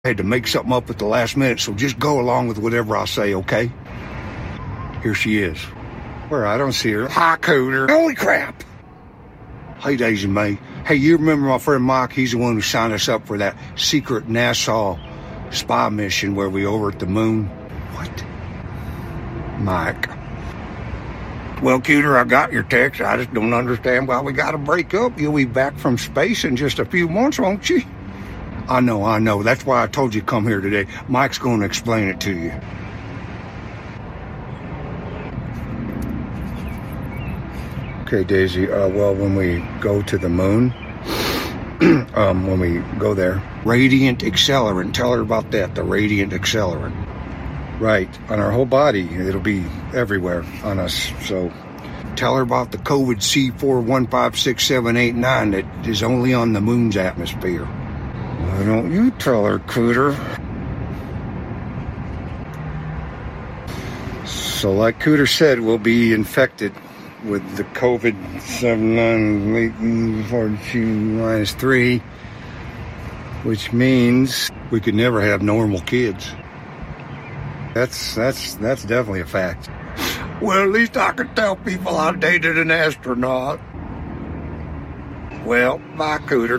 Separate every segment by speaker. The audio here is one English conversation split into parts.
Speaker 1: I had to make something up at the last minute, so just go along with whatever I say, okay? Here she is. Where? I don't see her. Hi, Cooter. Holy crap! Hey, Daisy May. Hey, you remember my friend Mike? He's the one who signed us up for that secret NASA spy mission where we over at the moon. What? Mike. Well, Cooter, I got your text. I just don't understand why we got to break up. You'll be back from space in just a few months, won't you? I know. That's why I told you to come here today. Mike's going to explain it to you. Okay, Daisy, well, when we go to the moon, when we go there, radiant accelerant, tell her about that, the radiant accelerant. Right, on our whole body, it'll be everywhere on us, so tell her about the COVID C4156789 that is only on the moon's atmosphere. Why don't you tell her, Cooter? So like Cooter said, we'll be infected with the COVID 7942-3, which means we could never have normal kids. That's definitely a fact. Well, at least I could tell people I dated an astronaut. Well, bye, Cooter.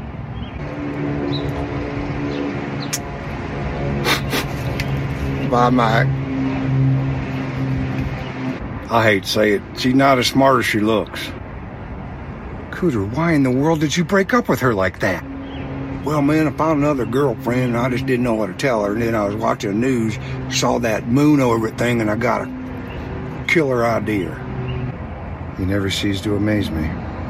Speaker 1: Bye, Mike. I hate to say it, she's not as smart as she looks. Cooter, why in the world did you break up with her like that? Well, man, I found another girlfriend, and I just didn't know what to tell her. And then I was watching the news, saw that moon orbit thing, and I got a killer idea. You never cease to amaze me.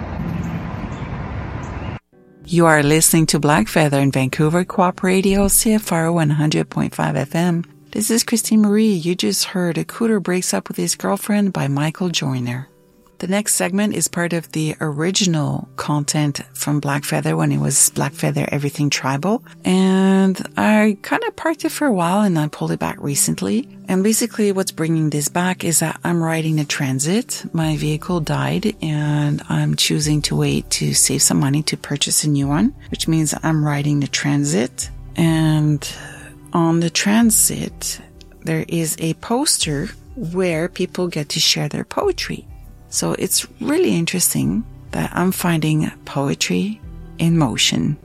Speaker 2: You are listening to Black Feather in Vancouver Co-op Radio, CFR 100.5 FM. This is Christine Marie. You just heard A Cooter Breaks Up with His Girlfriend by Michael Joyner. The next segment is part of the original content from Black Feather when it was Black Feather Everything Tribal. And I kind of parked it for a while and I pulled it back recently. And basically what's bringing this back is that I'm riding a transit. My vehicle died and I'm choosing to wait to save some money to purchase a new one, which means I'm riding the transit. And on the transit, there is a poster where people get to share their poetry. So it's really interesting that I'm finding poetry in motion.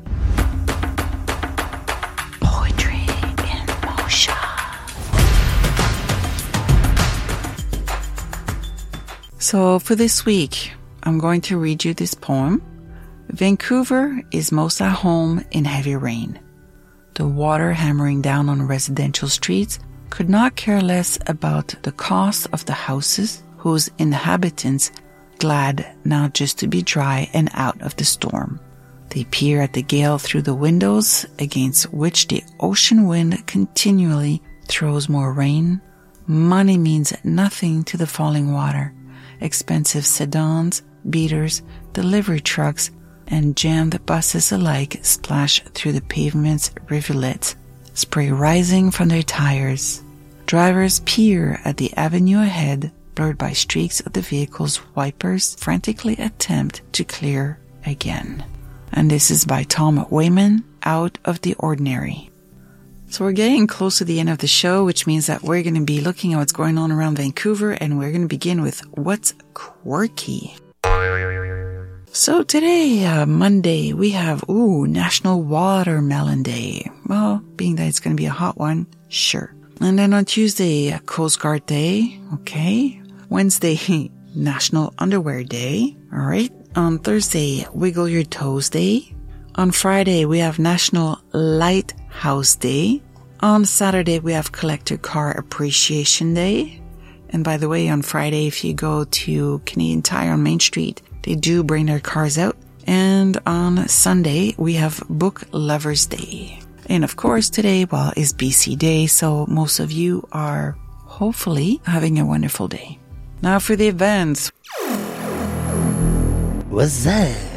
Speaker 2: Poetry in motion. So for this week, I'm going to read you this poem. Vancouver is most at home in heavy rain. The water hammering down on residential streets could not care less about the cost of the houses whose inhabitants glad now just to be dry and out of the storm. They peer at the gale through the windows against which the ocean wind continually throws more rain. Money means nothing to the falling water. Expensive sedans, beaters, delivery trucks, and jammed buses alike splash through the pavement's rivulets, spray rising from their tires. Drivers peer at the avenue ahead, blurred by streaks of the vehicle's wipers, frantically attempt to clear again. And this is by Tom Wayman, Out of the Ordinary. So we're getting close to the end of the show, which means that we're going to be looking at what's going on around Vancouver, and we're going to begin with what's quirky. So today, Monday, we have, National Watermelon Day. Well, being that it's going to be a hot one, sure. And then on Tuesday, Coast Guard Day, okay. Wednesday, National Underwear Day, alright. On Thursday, Wiggle Your Toes Day. On Friday, we have National Lighthouse Day. On Saturday, we have Collector Car Appreciation Day. And by the way, on Friday, if you go to Canadian Tire on Main Street, they do bring their cars out. And on Sunday, we have Book Lovers Day. And of course, today, is BC Day, so most of you are hopefully having a wonderful day. Now for the events.
Speaker 3: What's that?